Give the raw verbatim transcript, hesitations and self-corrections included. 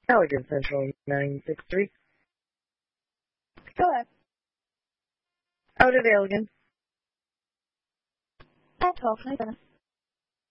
Allegan Central nine six three. Go ahead. Out at Allegan. At twelve twenty-seven.